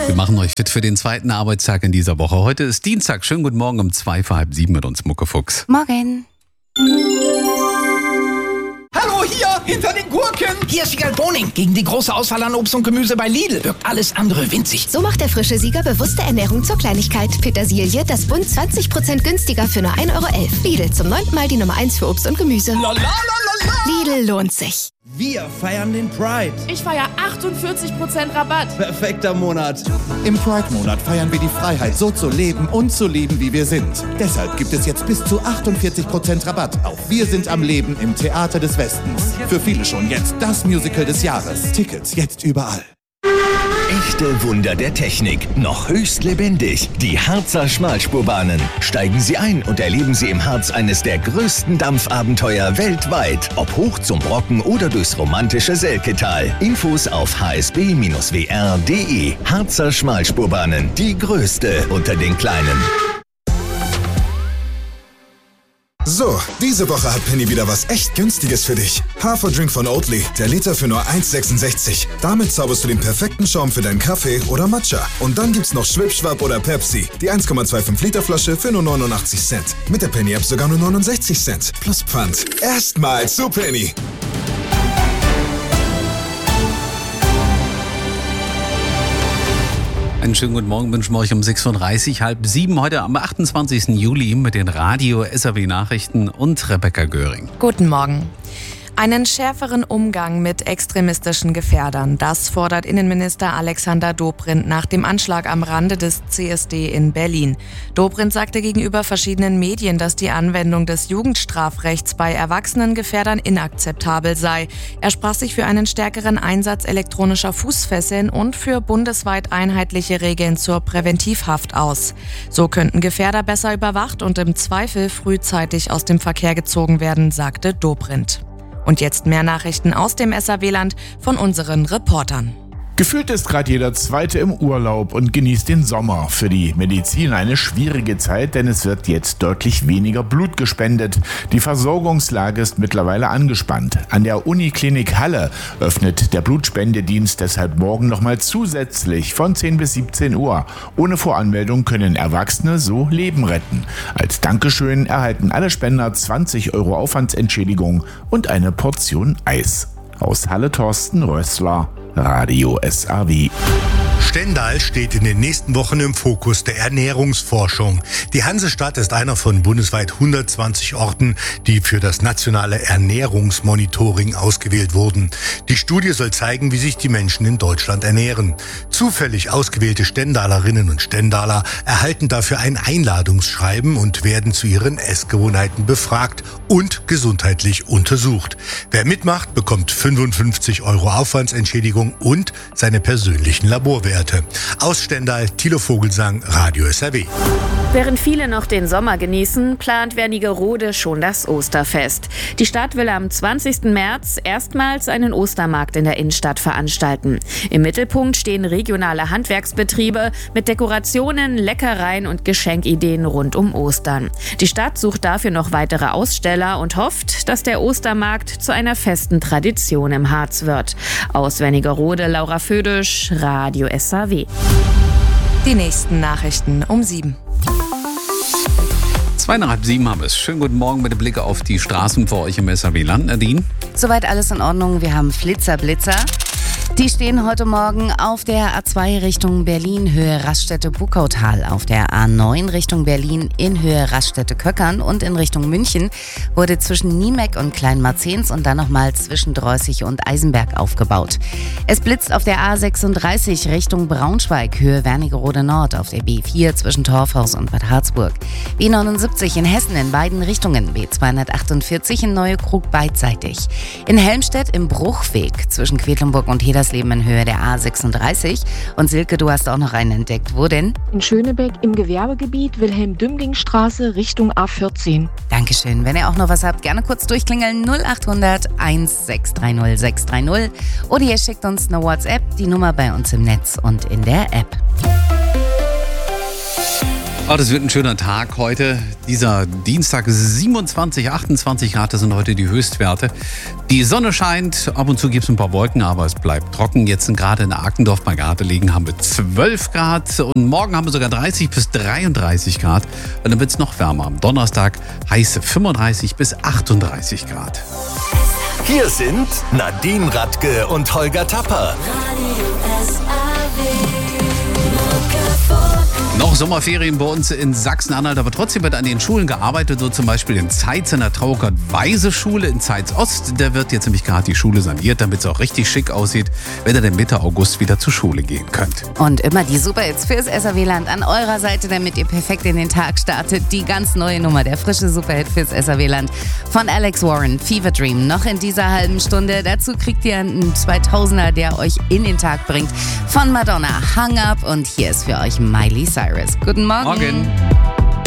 Wir machen euch fit für den zweiten Arbeitstag in dieser Woche. Heute ist Dienstag. Schönen guten Morgen um 6:45 mit uns, Muckefuchs. Morgen. Hallo, hier, hinter den Gurken. Hier ist Wiegald Boning. Gegen die große Auswahl an Obst und Gemüse bei Lidl wirkt alles andere winzig. So macht der frische Sieger bewusste Ernährung zur Kleinigkeit. Petersilie, das Bund 20% günstiger für nur 1,11 €. Lidl, zum 9. Mal die Nummer 1 für Obst und Gemüse. Lidl lohnt sich. Wir feiern den Pride. Ich feiere 48% Rabatt. Perfekter Monat. Im Pride-Monat feiern wir die Freiheit, so zu leben und zu lieben, wie wir sind. Deshalb gibt es jetzt bis zu 48% Rabatt auf Wir sind am Leben im Theater des Westens. Für viele schon jetzt das Musical des Jahres. Tickets jetzt überall. Echte Wunder der Technik, noch höchst lebendig. Die Harzer Schmalspurbahnen. Steigen Sie ein und erleben Sie im Harz eines der größten Dampfabenteuer weltweit. Ob hoch zum Brocken oder durchs romantische Selketal. Infos auf hsb-wr.de. Harzer Schmalspurbahnen, die größte unter den kleinen. So, diese Woche hat Penny wieder was echt Günstiges für dich. Haferdrink von Oatly, der Liter für nur 1,66. Damit zauberst du den perfekten Schaum für deinen Kaffee oder Matcha. Und dann gibt's noch Schwipschwapp oder Pepsi, die 1,25 Liter Flasche für nur 89 Cent. Mit der Penny-App sogar nur 69 Cent. Plus Pfand. Erstmal zu Penny. Einen schönen guten Morgen wünschen wir euch um 6:30, 6:30, heute am 28. Juli mit den Radio-SAW-Nachrichten und Rebecca Göring. Guten Morgen. Einen schärferen Umgang mit extremistischen Gefährdern, das fordert Innenminister Alexander Dobrindt nach dem Anschlag am Rande des CSD in Berlin. Dobrindt sagte gegenüber verschiedenen Medien, dass die Anwendung des Jugendstrafrechts bei erwachsenen Gefährdern inakzeptabel sei. Er sprach sich für einen stärkeren Einsatz elektronischer Fußfesseln und für bundesweit einheitliche Regeln zur Präventivhaft aus. So könnten Gefährder besser überwacht und im Zweifel frühzeitig aus dem Verkehr gezogen werden, sagte Dobrindt. Und jetzt mehr Nachrichten aus dem SAW-Land von unseren Reportern. Gefühlt ist gerade jeder Zweite im Urlaub und genießt den Sommer. Für die Medizin eine schwierige Zeit, denn es wird jetzt deutlich weniger Blut gespendet. Die Versorgungslage ist mittlerweile angespannt. An der Uniklinik Halle öffnet der Blutspendedienst deshalb morgen nochmal zusätzlich von 10 bis 17 Uhr. Ohne Voranmeldung können Erwachsene so Leben retten. Als Dankeschön erhalten alle Spender 20 € Aufwandsentschädigung und eine Portion Eis. Aus Halle Thorsten Rössler, Radio SAW. Stendal steht in den nächsten Wochen im Fokus der Ernährungsforschung. Die Hansestadt ist einer von bundesweit 120 Orten, die für das nationale Ernährungsmonitoring ausgewählt wurden. Die Studie soll zeigen, wie sich die Menschen in Deutschland ernähren. Zufällig ausgewählte Stendalerinnen und Stendaler erhalten dafür ein Einladungsschreiben und werden zu ihren Essgewohnheiten befragt und gesundheitlich untersucht. Wer mitmacht, bekommt 55 € Aufwandsentschädigung und seine persönlichen Laborwerte. Aus Stendal, Thilo Vogelsang, Radio SAW. Während viele noch den Sommer genießen, plant Wernigerode schon das Osterfest. Die Stadt will am 20. März erstmals einen Ostermarkt in der Innenstadt veranstalten. Im Mittelpunkt stehen regionale Handwerksbetriebe mit Dekorationen, Leckereien und Geschenkideen rund um Ostern. Die Stadt sucht dafür noch weitere Aussteller und hofft, dass der Ostermarkt zu einer festen Tradition im Harz wird. Aus Wernigerode, Laura Födisch, Radio SAW. Die nächsten Nachrichten um 7. 6:30 haben wir es. Schönen guten Morgen mit dem Blick auf die Straßen für euch im SAW-Land. Nadine? Soweit alles in Ordnung. Wir haben Blitzer. Die stehen heute Morgen auf der A2 Richtung Berlin, Höhe Raststätte-Buckautal. Auf der A9 Richtung Berlin in Höhe Raststätte-Köckern und in Richtung München wurde zwischen Niemeck und Kleinmarzens und dann nochmal zwischen Dreußig und Eisenberg aufgebaut. Es blitzt auf der A36 Richtung Braunschweig, Höhe Wernigerode Nord, auf der B4 zwischen Torfhaus und Bad Harzburg. B79 in Hessen in beiden Richtungen, B248 in Neuekrug beidseitig. In Helmstedt im Bruchweg zwischen Quedlinburg und Hedersleben in Höhe der A36. Und Silke, du hast auch noch einen entdeckt. Wo denn? In Schönebeck im Gewerbegebiet Wilhelm-Dümling-Straße Richtung A14. Dankeschön. Wenn ihr auch noch was habt, gerne kurz durchklingeln. 0800 1630 630. Oder ihr schickt uns eine WhatsApp, die Nummer bei uns im Netz und in der App. Oh, das wird ein schöner Tag heute. Dieser Dienstag ist 27, 28 Grad, das sind heute die Höchstwerte. Die Sonne scheint, ab und zu gibt es ein paar Wolken, aber es bleibt trocken. Jetzt sind gerade in Arkendorf bei Gardelegen haben wir 12 Grad und morgen haben wir sogar 30 bis 33 Grad. Und dann wird es noch wärmer. Am Donnerstag heiße 35 bis 38 Grad. Hier sind Nadine Radke und Holger Tapper. Noch Sommerferien bei uns in Sachsen-Anhalt, aber trotzdem wird an den Schulen gearbeitet, so zum Beispiel in Zeitz in der Traugott-Weise-Schule in Zeitz-Ost. Da wird jetzt nämlich gerade die Schule saniert, damit es auch richtig schick aussieht, wenn ihr dann Mitte August wieder zur Schule gehen könnt. Und immer die Superhits fürs SAW-Land an eurer Seite, damit ihr perfekt in den Tag startet. Die ganz neue Nummer, der frische Superhit fürs SAW-Land von Alex Warren, Fever Dream, noch in dieser halben Stunde. Dazu kriegt ihr einen 2000er, der euch in den Tag bringt, von Madonna, Hung Up. Und hier ist für euch Miley Cyrus. Guten Morgen. Morgen.